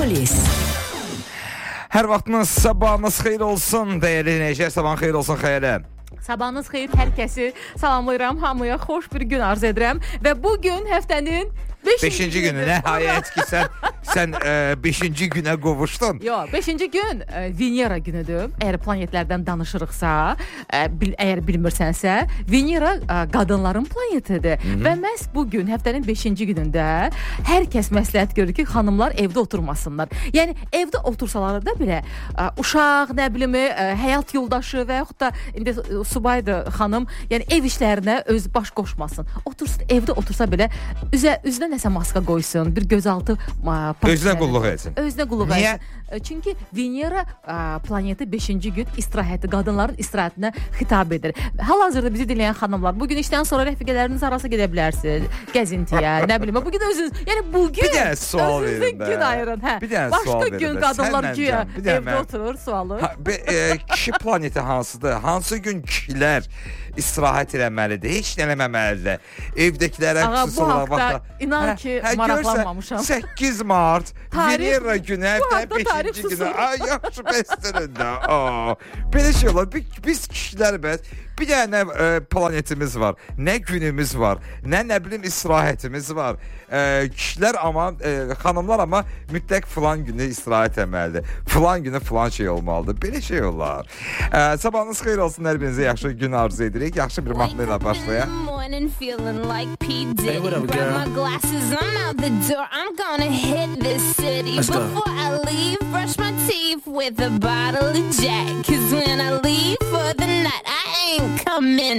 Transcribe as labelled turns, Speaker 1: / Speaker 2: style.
Speaker 1: Polis.
Speaker 2: Hər vaxtınız, sabahınız xeyir olsun, dəyərli dinləyicilər, sabahın xeyir olsun xeyirə.
Speaker 3: Sabahınız xeyir, hər kəsi salamlayıram, hamıya xoş bir gün arz edirəm və bugün həftənin
Speaker 2: 5-ci günü, nəhayət ki, sən 5-ci günə qovuşdun.
Speaker 3: Yox, 5-ci gün Venera günüdür. Əgər planetlərdən danışırıqsa, əgər bilmirsənsə, Venera qadınların planetidir. Və məhz bugün, həftənin 5-ci günündə hər kəs məsləhət görür ki, xanımlar evdə oturmasınlar. Yəni, evdə otursalar da belə uşaq, nə bilimi, həyat yoldaşı və yaxud da indi subaydı xanım, yəni ev işlərinə öz baş qoşmasın. Otursun, evdə otursa belə üzünə nəsə maska qoysun, bir gözaltı
Speaker 2: özünə qulluq etsin.
Speaker 3: Özünə qulluq etsin. Çünki Venera planeti 5-ci gün istirahəti, qadınların istirahətinə xitab edir. Hal-hazırda bizi dinləyən xanımlar, bugün işdən sonra rəfiqələriniz arası gedə bilərsiniz, gəzintiyə, nə bilim. Bugün özünüz, yəni bugün
Speaker 2: bir dənə sual verin də.
Speaker 3: Gün ayırın, hə.
Speaker 2: Bir dənə sual verin də.
Speaker 3: Başqa gün qadınlar ki, evdə oturur, sualı.
Speaker 2: Kişi planeti hansıdır? Hansı gün kişilər istirahət eləməlidir, heç nə eləməməlidir. Evdəkilərə
Speaker 3: xüsusi olaraq vaxtda inan ki, maraqlanmamışam.
Speaker 2: 8 Mart Venera günü, həftə 5-ci günü. Ay, yaxşı bəstərin də. Belə şey olar. Biz kişilər bir dənə planetimiz var, nə günümüz var, nə bilim istirahətimiz var. Kişilər amma, xanımlar amma mütləq filan günü istirahət etməlidir. Filan günü filan şey olmalıdır. Belə şey olar. Sabahınız xeyir olsun, hər birinizə yaxşı gün arzu edirik. Yaxşı bir mahnı ilə başlayaq.
Speaker 4: Hey, what up, girl? My glasses, I'm out the door. I'm gonna hit this city. Before I leave, brush my teeth with a bottle of Jack. 'Cause when I leave for the night, I ain't coming